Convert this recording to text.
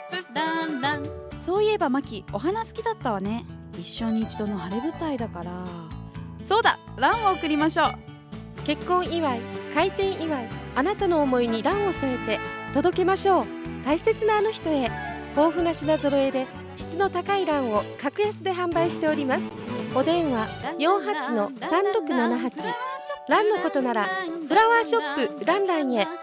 ランラン。そういえばマキ、お花好きだったわね。一生に一度の晴れ舞台だから。そうだ、ランを送りましょう。 結婚祝い、開店祝い、あなたの思いにランを添えて届けましょう。大切なあの人へ。豊富な品揃えで質の高いランを格安で販売しております。お電話 48-3678。ランのことならフラワーショップランランへ。